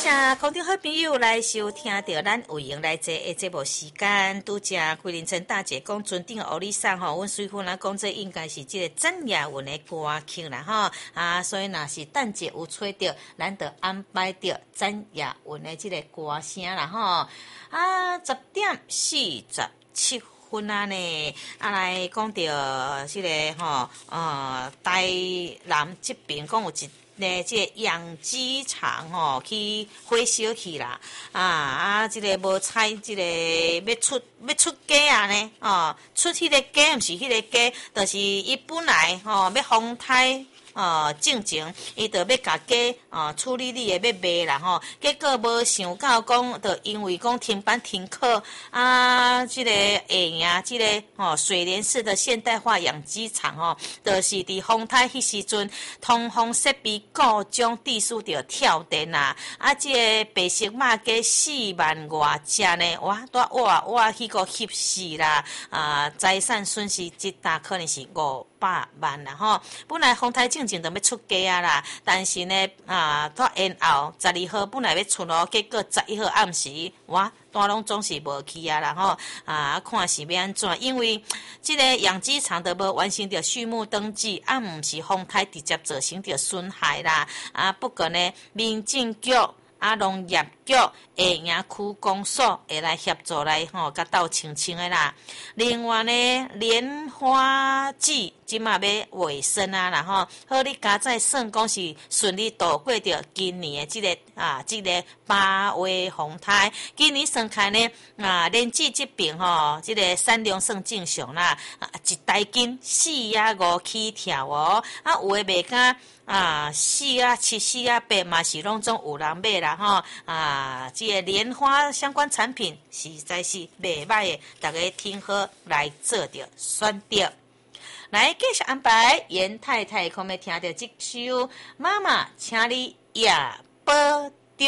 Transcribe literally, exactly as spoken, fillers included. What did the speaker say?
谢空中好朋友来收听到咱有闲来这的节目时间，拄则桂林陈大姐讲尊顶欧丽桑吼，阮随份来讲这应该是即个曾雅文的歌曲啦吼啊，所以若是等者有吹着，咱就安排着曾雅文的即个歌声啦吼啊，十点四十七分啊呢，啊来讲着即、这个吼呃台南这边讲有一。咧，即个养鸡场吼，去火烧去啦，啊啊，即、这个无采，即、这个要出要出价啊呢，哦，出迄个价，毋是迄个价，就是伊本来吼、哦、要风台。哦，正情，伊就要甲价哦处理你的要卖啦吼，结果无想到讲，就因为讲停班停课啊，即、这个下营即个哦水莲市的现代化养鸡场吼，就是伫风台迄时阵，通风设备故障，地势着跳电啦，啊，即、这个白色肉鸡四万外只呢，哇，多哇哇迄个翕死啦，啊，财产损失即大可能是五百万啦吼，本来风台正正都要出价啊啦，但是呢啊，到然后十二号本来要出咯，结果十一号暗时，哇，单拢总是无去啊啦吼啊，看是要安怎？因为即个养鸡场都无完成着畜牧登记，啊，毋是风台直接造成着损害啦啊，不过呢，民政局。啊，农业局下营区公所会来协助来吼，甲斗清清的啦。另外呢，莲花季即马要尾声啊，然后好你加在算讲是顺利度过着今年的即、这个啊，即、这个八月风台。今年算开呢啊，连季这边吼，即、这个产量算正常啦，啊，一台斤四啊五起跳哦，啊，有诶卖甲。啊，四啊七、四啊八嘛是拢总有人买啦吼啊！这个莲花相关产品实在是袂歹的，大家听好来做着选择。来继续安排严太太可要听到这首《妈妈，请你也报